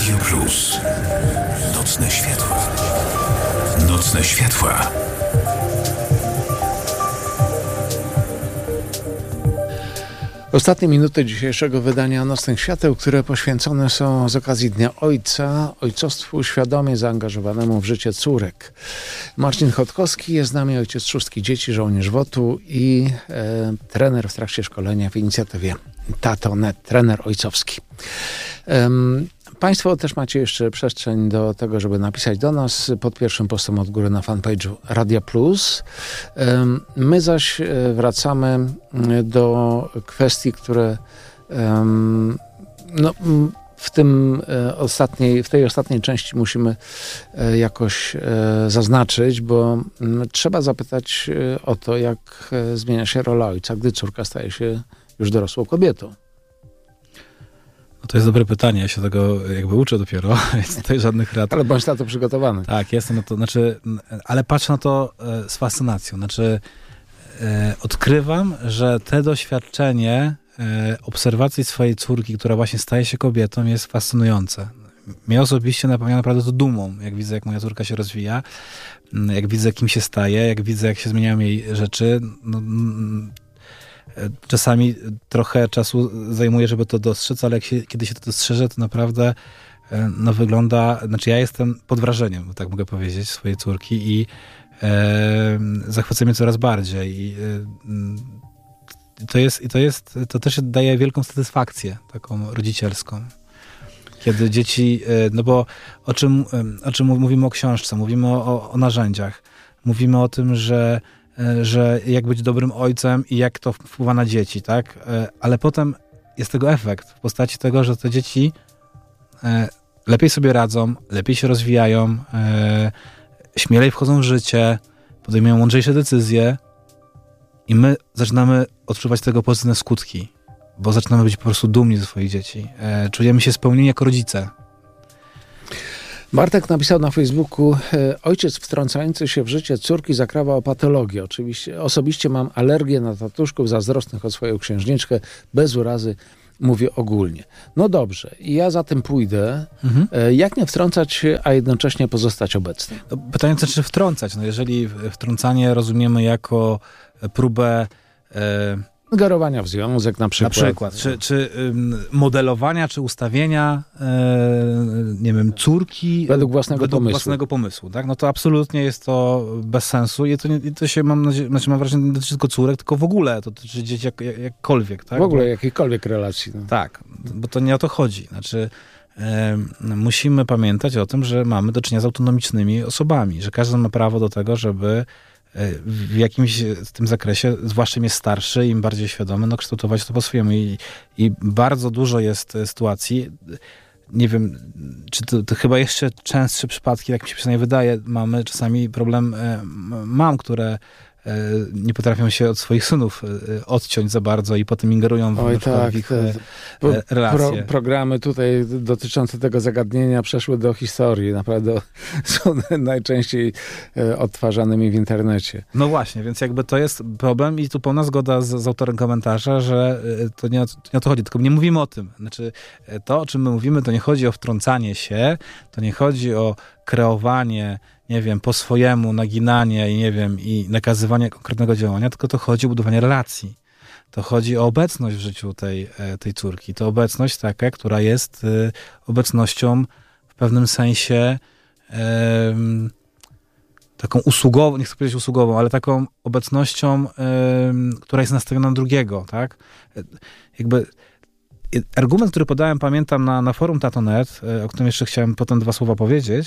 Radio Plus. Nocne światła. Nocne światła. Ostatnie minuty dzisiejszego wydania Nocnych Świateł, które poświęcone są z okazji Dnia Ojca, ojcostwu świadomie zaangażowanemu w życie córek. Marcin Chodkowski jest z nami, ojciec szóstki dzieci, żołnierz WOT-u i trener w trakcie szkolenia w inicjatywie Tato.net, trener ojcowski. Państwo też macie jeszcze przestrzeń do tego, żeby napisać do nas pod pierwszym postem od góry na fanpage'u Radia Plus. My zaś wracamy do kwestii, które w tej ostatniej części musimy jakoś zaznaczyć, bo trzeba zapytać o to, jak zmienia się rola ojca, gdy córka staje się już dorosłą kobietą. No to jest dobre pytanie, ja się tego jakby uczę dopiero, więc tutaj żadnych rad. Ale bądź na to przygotowany. Tak, jestem na to, ale patrzę na to z fascynacją, odkrywam, że te doświadczenie obserwacji swojej córki, która właśnie staje się kobietą, jest fascynujące. Mnie osobiście napełnia naprawdę to dumą, jak widzę, jak moja córka się rozwija, jak widzę, kim się staje, jak widzę, jak się zmieniają jej rzeczy. Czasami trochę czasu zajmuje, żeby to dostrzec, ale kiedy się to dostrzeże, to naprawdę wygląda... ja jestem pod wrażeniem, tak mogę powiedzieć, swojej córki i zachwyca mnie coraz bardziej. I to też daje wielką satysfakcję, taką rodzicielską. Kiedy dzieci... bo o czym mówimy o książce, mówimy o narzędziach, mówimy o tym, że jak być dobrym ojcem i jak to wpływa na dzieci, tak? Ale potem jest tego efekt w postaci tego, że te dzieci lepiej sobie radzą, lepiej się rozwijają, śmielej wchodzą w życie, podejmują mądrzejsze decyzje i my zaczynamy odczuwać tego pozytywne skutki, bo zaczynamy być po prostu dumni ze swoich dzieci. Czujemy się spełnieni jako rodzice. Bartek napisał na Facebooku: ojciec wtrącający się w życie córki zakrawa o patologię. Osobiście mam alergię na tatuszków zazdrosnych o swoją księżniczkę. Bez urazy mówię ogólnie. No dobrze, ja za tym pójdę. Jak nie wtrącać się, a jednocześnie pozostać obecnym? No, pytanie, czy wtrącać? Jeżeli wtrącanie rozumiemy jako próbę... Ingerowania w związek na przykład. Czy modelowania, czy ustawienia, córki według własnego pomysłu. Tak? No to absolutnie jest to bez sensu i to się, mam wrażenie, nie dotyczy tylko córek, tylko w ogóle to dotyczy dzieci jakkolwiek. Tak? W ogóle jakiejkolwiek relacji. No. Tak, bo to nie o to chodzi. Musimy pamiętać o tym, że mamy do czynienia z autonomicznymi osobami, że każdy ma prawo do tego, żeby w jakimś w tym zakresie, zwłaszcza im jest starszy, im bardziej świadomy, kształtować to po swojemu. I bardzo dużo jest sytuacji, nie wiem, czy to chyba jeszcze częstsze przypadki, jak mi się przynajmniej wydaje, mamy czasami problem mam, które nie potrafią się od swoich synów odciąć za bardzo i potem ingerują w ich relacje. Programy tutaj dotyczące tego zagadnienia przeszły do historii. Naprawdę są najczęściej odtwarzanymi w internecie. No właśnie, więc jakby to jest problem i tu pełna zgoda z autorem komentarza, że to nie o to chodzi, tylko nie mówimy o tym. To, o czym my mówimy, to nie chodzi o wtrącanie się, to nie chodzi o kreowanie, po swojemu, naginanie i nakazywanie konkretnego działania, tylko to chodzi o budowanie relacji. To chodzi o obecność w życiu tej córki. To obecność taka, która jest obecnością w pewnym sensie taką usługową, nie chcę powiedzieć usługową, ale taką obecnością, która jest nastawiona na drugiego, tak? Argument, który podałem, pamiętam, na forum Tato.net, o którym jeszcze chciałem potem 2 słowa powiedzieć.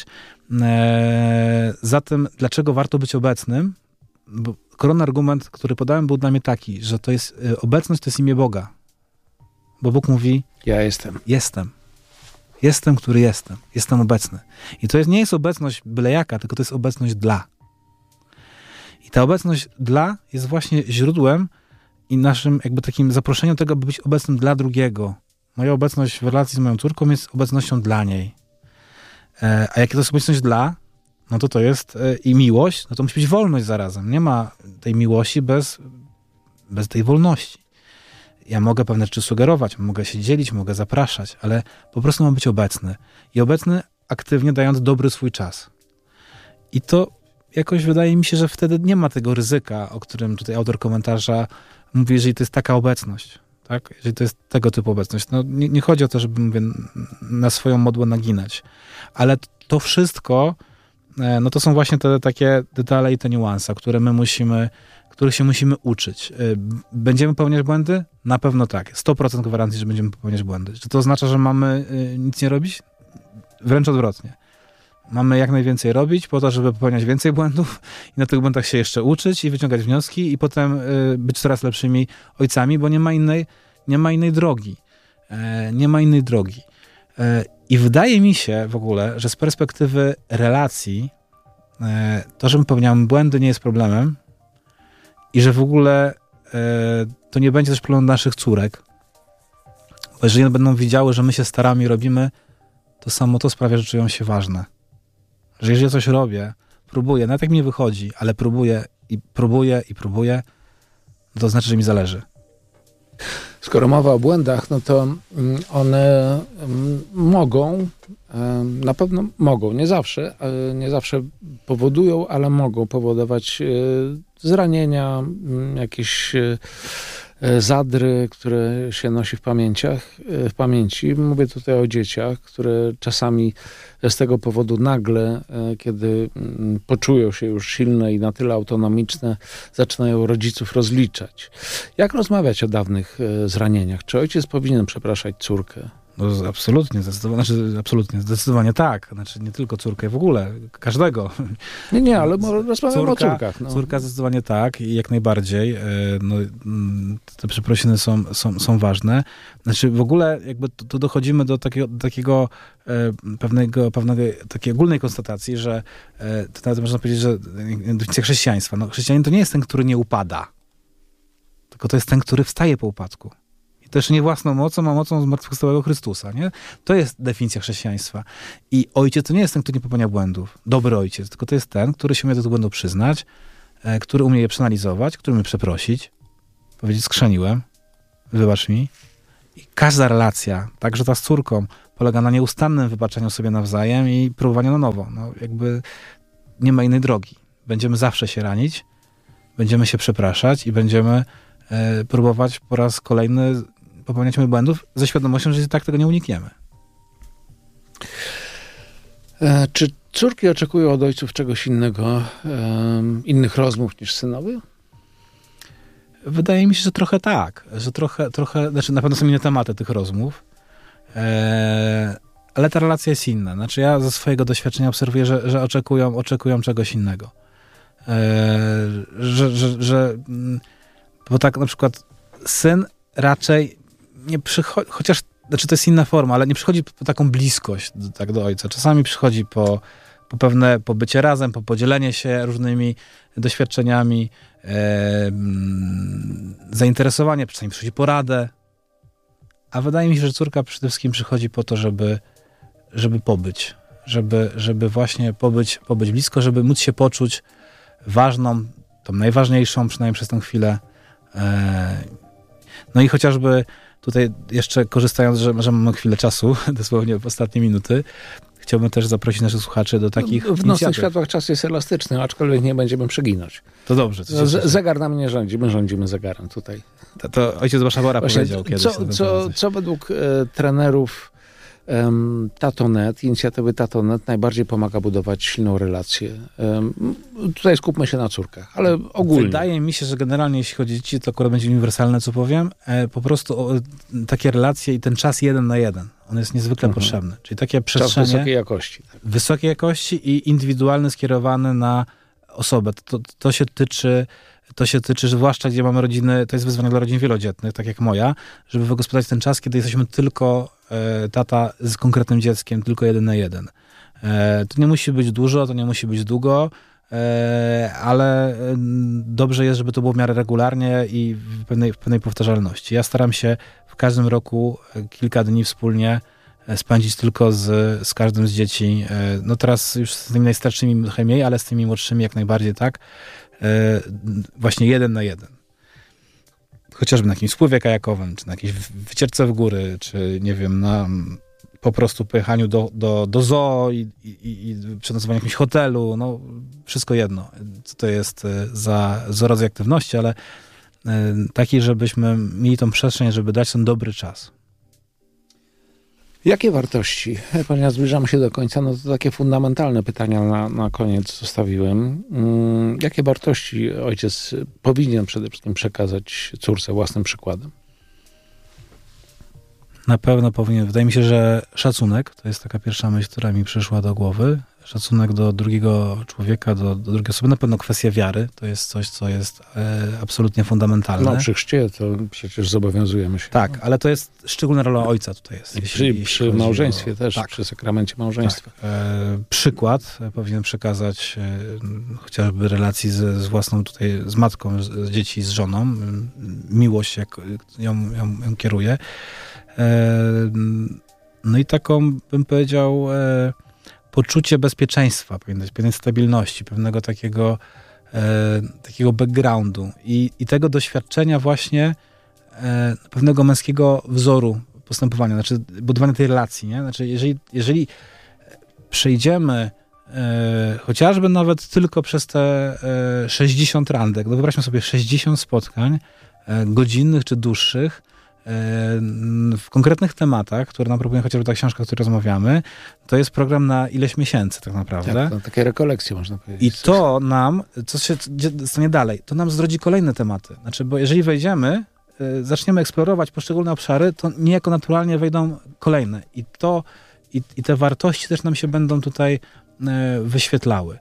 Zatem, dlaczego warto być obecnym? Bo koronny argument, który podałem, był dla mnie taki, że to jest obecność, to jest imię Boga. Bo Bóg mówi: ja jestem. Jestem, który jestem. Jestem obecny. I to nie jest obecność byle jaka, tylko to jest obecność dla. I ta obecność dla jest właśnie źródłem i naszym takim zaproszeniem tego, by być obecnym dla drugiego. Moja obecność w relacji z moją córką jest obecnością dla niej. A jak to jest obecność dla, no to jest i miłość, no to musi być wolność zarazem. Nie ma tej miłości bez tej wolności. Ja mogę pewne rzeczy sugerować, mogę się dzielić, mogę zapraszać, ale po prostu mam być obecny. I obecny aktywnie dając dobry swój czas. I to jakoś wydaje mi się, że wtedy nie ma tego ryzyka, o którym tutaj autor komentarza mówi, jeżeli to jest taka obecność. Tak? Jeżeli to jest tego typu obecność. No, nie chodzi o to, żeby mówię, na swoją modłę naginać. Ale to wszystko, no to są właśnie te takie detale i te niuanse, których się musimy uczyć. Będziemy popełniać błędy? Na pewno tak. 100% gwarancji, że będziemy popełniać błędy. Czy to oznacza, że mamy nic nie robić? Wręcz odwrotnie. Mamy jak najwięcej robić po to, żeby popełniać więcej błędów i na tych błędach się jeszcze uczyć i wyciągać wnioski i potem być coraz lepszymi ojcami, bo nie ma innej drogi. Nie ma innej drogi. I wydaje mi się w ogóle, że z perspektywy relacji to, że my popełniamy błędy, nie jest problemem i że w ogóle to nie będzie też problem naszych córek. Bo jeżeli one będą widziały, że my się staramy i robimy, to samo to sprawia, że czują się ważne. Że jeżeli ja coś robię, próbuję, nawet jak mi nie wychodzi, ale próbuję, to znaczy, że mi zależy. Skoro mowa o błędach, no to one mogą, na pewno mogą, nie zawsze powodują, ale mogą powodować zranienia, jakieś zadry, które się nosi w pamięci. Mówię tutaj o dzieciach, które czasami z tego powodu nagle, kiedy poczują się już silne i na tyle autonomiczne, zaczynają rodziców rozliczać. Jak rozmawiać o dawnych zranieniach? Czy ojciec powinien przepraszać córkę? No, zdecydowanie tak. Znaczy nie tylko córkę, w ogóle każdego. Nie, ale rozmawiamy o córkach. No. Córka zdecydowanie tak i jak najbardziej. No, te przeprosiny są ważne. Znaczy w ogóle jakby tu dochodzimy do takiego pewnego takiej ogólnej konstatacji, że to nawet można powiedzieć, że definicja chrześcijaństwa. No, chrześcijanin to nie jest ten, który nie upada, tylko to jest ten, który wstaje po upadku. I to jeszcze nie własną mocą, a mocą zmartwychwstałego Chrystusa. Nie? To jest definicja chrześcijaństwa. I ojciec to nie jest ten, który nie popełnia błędów. Dobry ojciec, tylko to jest ten, który się umie do tych błędów przyznać, który umie je przeanalizować, który umie przeprosić, powiedzieć skrzeniłem, wybacz mi. I każda relacja, także ta z córką, polega na nieustannym wybaczeniu sobie nawzajem i próbowaniu na nowo. No, jakby nie ma innej drogi. Będziemy zawsze się ranić, będziemy się przepraszać i będziemy próbować po raz kolejny popełniać błędów ze świadomością, że i tak tego nie unikniemy. Czy córki oczekują od ojców czegoś innego, innych rozmów niż synowie? Wydaje mi się, że trochę tak. Że trochę, znaczy na pewno są inne tematy tych rozmów, ale ta relacja jest inna. Znaczy ja ze swojego doświadczenia obserwuję, że oczekują czegoś innego. Bo tak na przykład syn raczej nie przychodzi, chociaż, znaczy to jest inna forma, ale nie przychodzi po taką bliskość do ojca. Czasami przychodzi po pewne pobycie razem, po podzielenie się różnymi doświadczeniami, zainteresowanie, czasami przychodzi po radę. A wydaje mi się, że córka przede wszystkim przychodzi po to, żeby pobyć. Żeby właśnie pobyć blisko, żeby móc się poczuć ważną, tą najważniejszą, przynajmniej przez tę chwilę. No i chociażby tutaj jeszcze korzystając, że mamy chwilę czasu, dosłownie w ostatnie minuty, chciałbym też zaprosić naszych słuchaczy do takich W Nocnych Światłach czas jest elastyczny, aczkolwiek nie będziemy przeginać. To dobrze. Zegar nam nie rządzi, my rządzimy zegarem tutaj. To ojciec Baszawora powiedział kiedyś. Co według trenerów Tato.net, inicjatywy Tato.net najbardziej pomaga budować silną relację? Tutaj skupmy się na córkach, ale ogólnie. Wydaje mi się, że generalnie jeśli chodzi o dzieci, to akurat będzie uniwersalne, co powiem. Po prostu takie relacje i ten czas 1 na 1. On jest niezwykle potrzebny. Czyli takie przestrzenie wysokiej jakości. Tak. Wysokiej jakości i indywidualny, skierowany na osobę. To się tyczy, zwłaszcza gdzie mamy rodziny, to jest wyzwanie dla rodzin wielodzietnych, tak jak moja, żeby wygospodarować ten czas, kiedy jesteśmy tylko tata z konkretnym dzieckiem, tylko 1 na 1. To nie musi być dużo, to nie musi być długo, ale dobrze jest, żeby to było w miarę regularnie i w pewnej powtarzalności. Ja staram się w każdym roku kilka dni wspólnie spędzić tylko z każdym z dzieci. No teraz już z tymi najstarszymi trochę mniej, ale z tymi młodszymi jak najbardziej tak. Właśnie 1 na 1. chociażby na jakimś spływie kajakowym, czy na jakiejś wycieczce w góry, czy nie wiem, na po prostu pojechaniu do zoo i przenocowaniu w jakimś hotelu, no wszystko jedno, co to jest za rodzaj aktywności, ale taki, żebyśmy mieli tą przestrzeń, żeby dać ten dobry czas. Jakie wartości, ponieważ zbliżamy się do końca, no to takie fundamentalne pytania na koniec zostawiłem. Jakie wartości ojciec powinien przede wszystkim przekazać córce własnym przykładem? Na pewno powinien. Wydaje mi się, że szacunek, to jest taka pierwsza myśl, która mi przyszła do głowy. Szacunek do drugiego człowieka, do drugiej osoby. Na pewno kwestia wiary, to jest coś, co jest absolutnie fundamentalne. No przy chrzcie to przecież zobowiązujemy się. Tak, ale to jest szczególna rola ojca tutaj jest. Przy małżeństwie też, tak. Przy sakramencie małżeństwa. Tak. Przykład powinien przekazać chociażby relacji z własną tutaj, z matką, z dzieci, z żoną. Miłość, jak ją kieruje. No i taką, bym powiedział, poczucie bezpieczeństwa, pewnej stabilności, pewnego takiego backgroundu i tego doświadczenia właśnie pewnego męskiego wzoru postępowania, znaczy budowania tej relacji, nie? Znaczy jeżeli przejdziemy chociażby nawet tylko przez te 60 randek, no wyobraźmy sobie 60 spotkań godzinnych czy dłuższych, w konkretnych tematach, które nam proponuje chociażby ta książka, o której rozmawiamy, to jest program na ileś miesięcy tak naprawdę. Tak, no, takie rekolekcje można powiedzieć. I to nam, co się stanie dalej, to nam zrodzi kolejne tematy. Znaczy, bo jeżeli wejdziemy, zaczniemy eksplorować poszczególne obszary, to niejako naturalnie wejdą kolejne. I te wartości też nam się będą tutaj wyświetlały.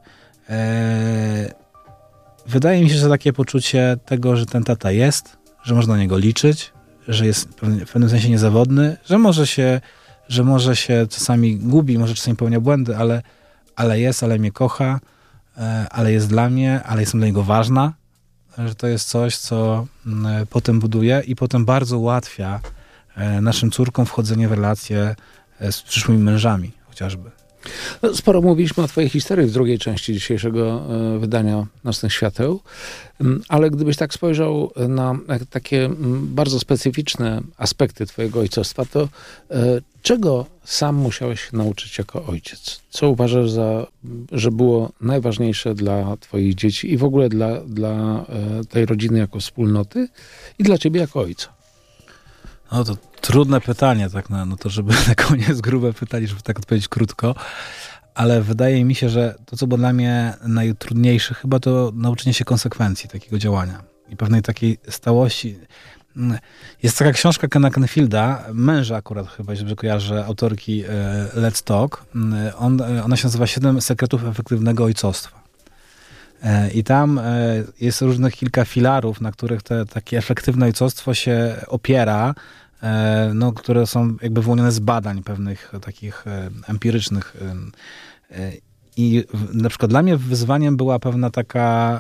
Wydaje mi się, że takie poczucie tego, że ten tata jest, że można na niego liczyć, że jest w pewnym sensie niezawodny, że może się czasami gubi, może czasami popełnia błędy, ale mnie kocha, ale jest dla mnie, ale jestem dla niego ważna, że to jest coś, co potem buduje i potem bardzo ułatwia naszym córkom wchodzenie w relacje z przyszłymi mężami chociażby. Sporo mówiliśmy o twojej historii w drugiej części dzisiejszego wydania Nocnych Świateł, ale gdybyś tak spojrzał na takie bardzo specyficzne aspekty twojego ojcostwa, to czego sam musiałeś nauczyć jako ojciec? Co uważasz że było najważniejsze dla twoich dzieci i w ogóle dla tej rodziny jako wspólnoty i dla ciebie jako ojca? No to trudne pytanie, tak no to żeby na koniec grube pytanie, żeby tak odpowiedzieć krótko, ale wydaje mi się, że to, co było dla mnie najtrudniejsze, chyba to nauczenie się konsekwencji takiego działania i pewnej takiej stałości. Jest taka książka Kena Canfielda, męża akurat chyba, jeżeli dobrze kojarzę, autorki Let's Talk. Ona się nazywa 7 sekretów efektywnego ojcostwa. I tam jest różnych kilka filarów, na których takie efektywne ojcostwo się opiera, no, które są jakby wyłonione z badań pewnych takich empirycznych. I na przykład dla mnie wyzwaniem była pewna taka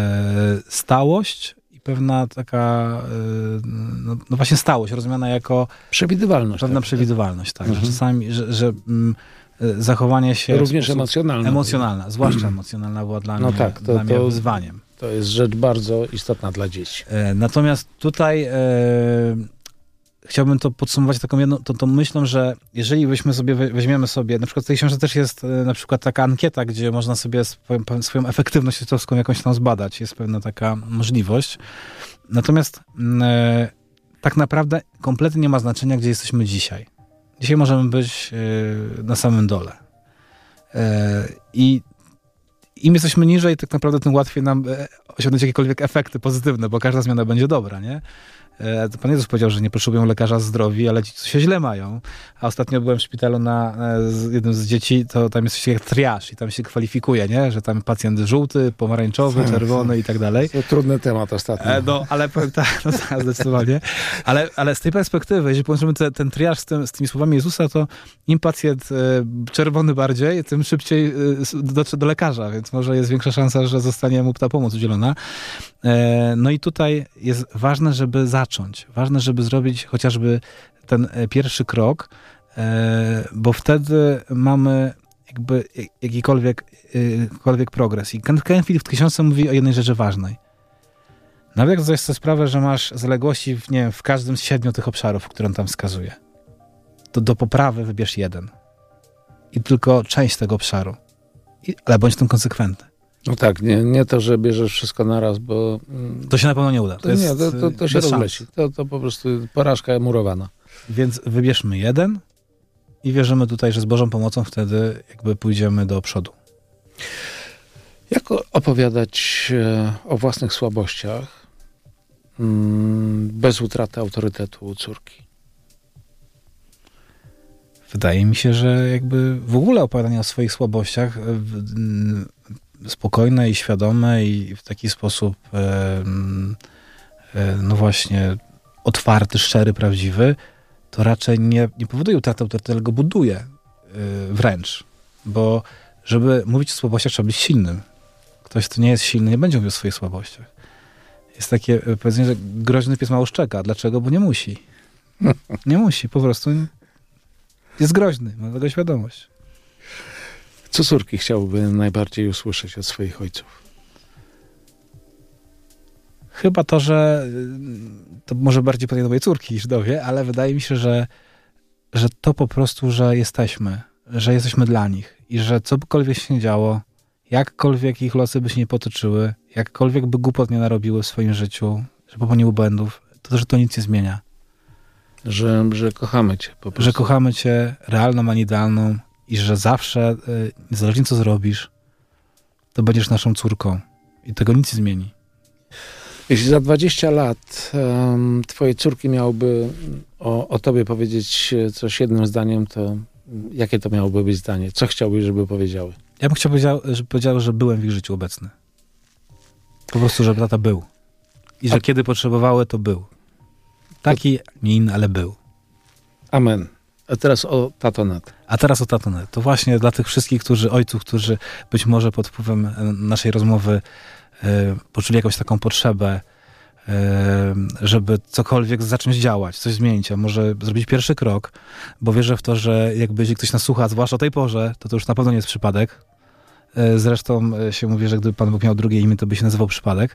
stałość i pewna taka, no właśnie stałość, rozumiana jako przewidywalność. Pewna przewidywalność, tak. Że czasami, że zachowanie się... Również emocjonalne. Emocjonalna, zwłaszcza emocjonalna była dla mnie, tak, dla mnie wyzwaniem. To jest rzecz bardzo istotna dla dzieci. Natomiast tutaj chciałbym to podsumować taką jedną, tą myślą, że jeżeli weźmiemy sobie, na przykład w tej książce też jest na przykład taka ankieta, gdzie można sobie swoją efektywność ojcowską jakąś tam zbadać. Jest pewna taka możliwość. Natomiast tak naprawdę kompletnie nie ma znaczenia, gdzie jesteśmy dzisiaj. Dzisiaj możemy być na samym dole. I im jesteśmy niżej, tak naprawdę tym łatwiej nam osiągnąć jakiekolwiek efekty pozytywne, bo każda zmiana będzie dobra, nie? Pan Jezus powiedział, że nie potrzebują lekarza zdrowi, ale ci, co się źle mają. A ostatnio byłem w szpitalu z jednym z dzieci, to tam jest coś jak triaż i tam się kwalifikuje, nie? Że tam pacjent żółty, pomarańczowy, czerwony i tak dalej. To trudny temat ostatnio. No, ale tak, no, zdecydowanie. Ale z tej perspektywy, jeżeli połączymy ten triaż z tymi słowami Jezusa, to im pacjent czerwony bardziej, tym szybciej dotrze do lekarza, więc może jest większa szansa, że zostanie mu ta pomoc udzielona. No i tutaj jest ważne, żeby zacząć. Ważne, żeby zrobić chociażby ten pierwszy krok, bo wtedy mamy jakby jakikolwiek progres. I Ken Canfield w książce mówi o jednej rzeczy ważnej. Nawet jak zdajesz sobie sprawę, że masz zaległości w każdym z 7 tych obszarów, które on tam wskazuje, to do poprawy wybierz jeden. I tylko część tego obszaru. Ale bądź w tym konsekwentny. No tak, nie to, że bierzesz wszystko naraz, bo... To się na pewno nie uda. To się rozleci. To po prostu porażka murowana. Więc wybierzmy jeden i wierzymy tutaj, że z Bożą pomocą wtedy jakby pójdziemy do przodu. Jak opowiadać o własnych słabościach bez utraty autorytetu u córki? Wydaje mi się, że jakby w ogóle opowiadanie o swoich słabościach spokojne i świadome i w taki sposób no właśnie otwarty, szczery, prawdziwy, to raczej nie powoduje utraty autorytetu, ale go buduje wręcz. Bo żeby mówić o słabościach, trzeba być silnym. Ktoś, kto nie jest silny, nie będzie mówił o swoich słabościach. Jest takie powiedzenie, że groźny pies mało szczeka. Dlaczego? Bo nie musi. Nie musi, po prostu jest groźny, ma tego świadomość. Co córki chciałyby najbardziej usłyszeć od swoich ojców? Chyba to, że to może bardziej pytanie do mojej córki niż do mnie, ale wydaje mi się, że to po prostu, że jesteśmy dla nich i że cokolwiek się nie działo, jakkolwiek ich losy by się nie potoczyły, jakkolwiek by głupot nie narobiły w swoim życiu, że popełniły błędów, to że to nic nie zmienia. Że kochamy cię po prostu. Że kochamy cię realną, a nie idealną i że zawsze, niezależnie co zrobisz, to będziesz naszą córką i tego nic nie zmieni. Jeśli za 20 lat twoje córki miałyby o tobie powiedzieć coś jednym zdaniem, to jakie to miałoby być zdanie? Co chciałbyś, żeby powiedziały? Ja bym chciał, żeby powiedziały, że byłem w ich życiu obecny. Po prostu, żeby tata był. I że kiedy potrzebowały, to był. Taki, nie inny, ale był. Amen. A teraz o Tatonet. To właśnie dla tych wszystkich ojców, którzy być może pod wpływem naszej rozmowy poczuli jakąś taką potrzebę, żeby cokolwiek zacząć działać, coś zmienić, a może zrobić pierwszy krok, bo wierzę w to, że jakby jeśli ktoś nas słucha, zwłaszcza o tej porze, to już na pewno nie jest przypadek. Zresztą się mówi, że gdyby Pan Bóg miał drugie imię, to by się nazywał przypadek.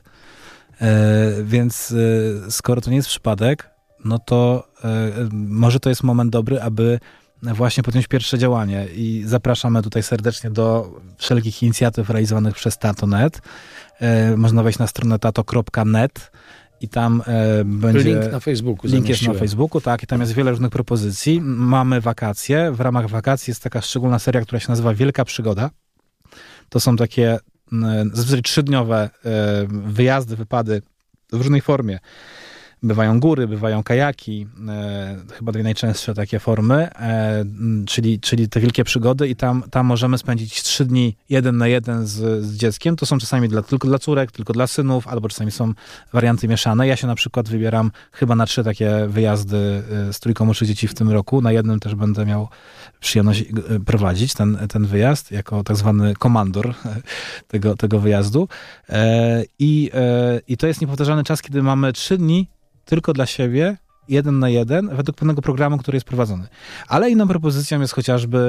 Więc skoro to nie jest przypadek, no to może to jest moment dobry, aby właśnie podjąć pierwsze działanie i zapraszamy tutaj serdecznie do wszelkich inicjatyw realizowanych przez Tato.net. Można wejść na stronę tato.net i tam będzie... Link na Facebooku. Link jest na Facebooku, tak, i tam jest wiele różnych propozycji. Mamy wakacje. W ramach wakacji jest taka szczególna seria, która się nazywa Wielka Przygoda. To są takie zazwyczaj 3-dniowe wyjazdy, wypady w różnej formie. Bywają góry, bywają kajaki, chyba dwie najczęstsze takie formy, czyli te wielkie przygody i tam możemy spędzić 3 dni 1 na 1 z dzieckiem. To są czasami tylko dla córek, tylko dla synów, albo czasami są warianty mieszane. Ja się na przykład wybieram chyba na 3 takie wyjazdy z 3 młodszych dzieci w tym roku. Na jednym też będę miał przyjemność prowadzić ten wyjazd jako tak zwany komandor tego wyjazdu. I to jest niepowtarzalny czas, kiedy mamy 3 dni tylko dla siebie, 1 na 1, według pewnego programu, który jest prowadzony. Ale inną propozycją jest chociażby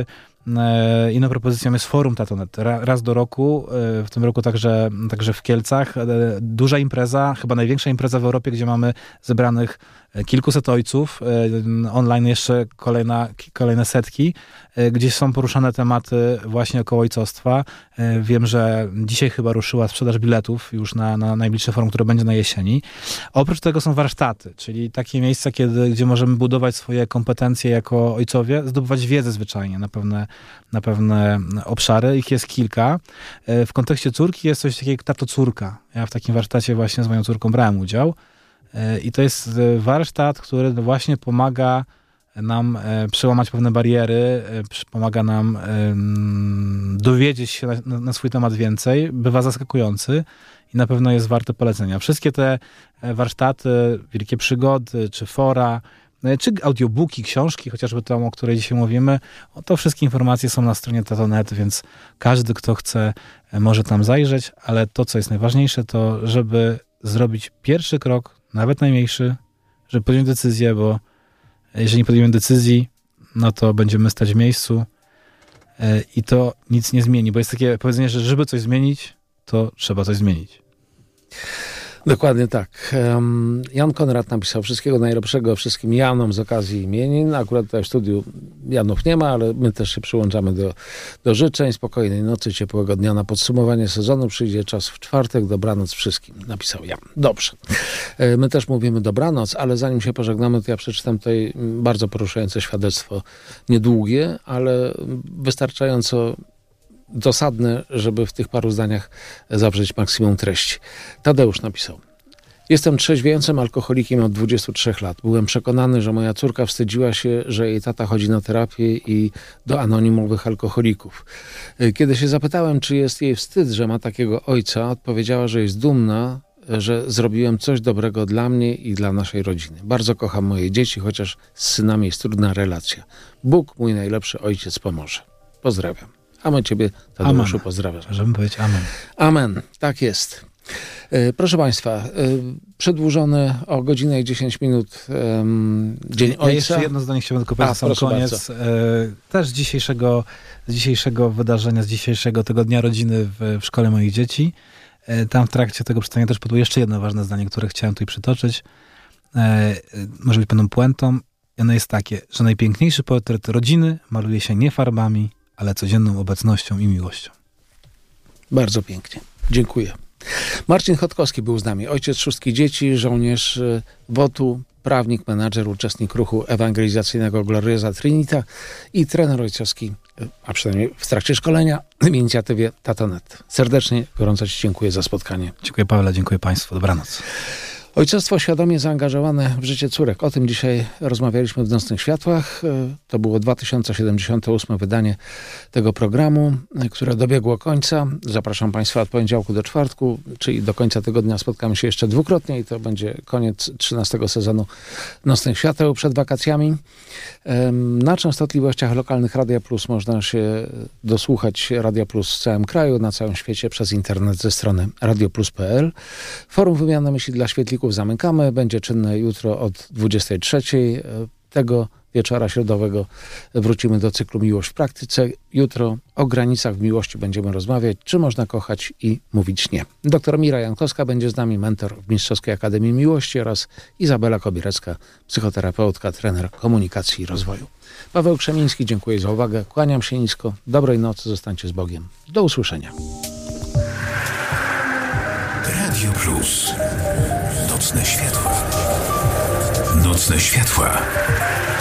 forum Tato.net. Raz do roku, w tym roku także w Kielcach, duża impreza, chyba największa impreza w Europie, gdzie mamy zebranych kilkuset ojców, online jeszcze kolejne setki, gdzie są poruszane tematy właśnie około ojcostwa. Wiem, że dzisiaj chyba ruszyła sprzedaż biletów już na najbliższe forum, które będzie na jesieni. Oprócz tego są warsztaty, czyli takie miejsca, gdzie możemy budować swoje kompetencje jako ojcowie, zdobywać wiedzę zwyczajnie na pewne obszary. Ich jest kilka. W kontekście córki jest coś takiego jak Tato Córka. Ja w takim warsztacie właśnie z moją córką brałem udział. I to jest warsztat, który właśnie pomaga nam przełamać pewne bariery, pomaga nam dowiedzieć się na swój temat więcej, bywa zaskakujący i na pewno jest warte polecenia. Wszystkie te warsztaty, wielkie przygody, czy fora, czy audiobooki, książki, chociażby tą, o której dzisiaj mówimy, to wszystkie informacje są na stronie Tato.net, więc każdy, kto chce, może tam zajrzeć, ale to, co jest najważniejsze, to żeby zrobić pierwszy krok, nawet najmniejszy, żeby podjąć decyzję, bo jeżeli nie podejmiemy decyzji, no to będziemy stać w miejscu i to nic nie zmieni, bo jest takie powiedzenie, że żeby coś zmienić, to trzeba coś zmienić. Dokładnie tak. Jan Konrad napisał: wszystkiego najlepszego wszystkim Janom z okazji imienin. Akurat tutaj w studiu Janów nie ma, ale my też się przyłączamy do życzeń. Spokojnej nocy, ciepłego dnia. Na podsumowanie sezonu przyjdzie czas w czwartek. Dobranoc wszystkim, napisał Jan. Dobrze. My też mówimy dobranoc, ale zanim się pożegnamy, to ja przeczytam tutaj bardzo poruszające świadectwo. Niedługie, ale wystarczająco dosadne, żeby w tych paru zdaniach zawrzeć maksimum treści. Tadeusz napisał: jestem trzeźwiejącym alkoholikiem od 23 lat. Byłem przekonany, że moja córka wstydziła się, że jej tata chodzi na terapię i do anonimowych alkoholików. Kiedy się zapytałem, czy jest jej wstyd, że ma takiego ojca, odpowiedziała, że jest dumna, że zrobiłem coś dobrego dla mnie i dla naszej rodziny. Bardzo kocham moje dzieci, chociaż z synami jest trudna relacja. Bóg, mój najlepszy ojciec, pomoże. Pozdrawiam. A my ciebie, Tadeuszu, pozdrawiam. Żebym powiedzieć amen. Amen. Tak jest. Proszę Państwa, przedłużony o godzinę i 10 minut Dzień Ojca. Ja jeszcze jedno zdanie chciałbym tylko powiedzieć na sam koniec. Też z dzisiejszego wydarzenia, z dzisiejszego tego Dnia Rodziny w szkole moich dzieci. Tam w trakcie tego czytania też padło jeszcze jedno ważne zdanie, które chciałem tutaj przytoczyć. Może być pewną puentą. I ono jest takie, że najpiękniejszy portret rodziny maluje się nie farbami, ale codzienną obecnością i miłością. Bardzo pięknie. Dziękuję. Marcin Chodkowski był z nami. Ojciec 6 dzieci, żołnierz WOT-u, prawnik, menadżer, uczestnik ruchu ewangelizacyjnego Gloriosa Trinita i trener ojcowski, a przynajmniej w trakcie szkolenia w inicjatywie Tatonet. Serdecznie, gorąco Ci dziękuję za spotkanie. Dziękuję, Pawle, dziękuję Państwu. Dobranoc. Ojcostwo świadomie zaangażowane w życie córek. O tym dzisiaj rozmawialiśmy w Nocnych Światłach. To było 2078 wydanie tego programu, które dobiegło końca. Zapraszam Państwa od poniedziałku do czwartku, czyli do końca tygodnia spotkamy się jeszcze dwukrotnie i to będzie koniec 13 sezonu Nocnych Świateł przed wakacjami. Na częstotliwościach lokalnych Radia Plus można się dosłuchać Radia Plus w całym kraju, na całym świecie przez internet ze strony radioplus.pl. Forum Wymiany Myśli dla Świetlików zamykamy. Będzie czynne jutro od 23. Tego wieczora środowego wrócimy do cyklu Miłość w praktyce. Jutro o granicach w miłości będziemy rozmawiać, czy można kochać i mówić nie. Doktor Mira Jankowska będzie z nami, mentor w Mistrzowskiej Akademii Miłości, oraz Izabela Kobierecka, psychoterapeutka, trener komunikacji i rozwoju. Paweł Krzemiński, dziękuję za uwagę. Kłaniam się nisko. Dobrej nocy, zostańcie z Bogiem. Do usłyszenia. Radio Plus. Nocne światła. Nocne światła.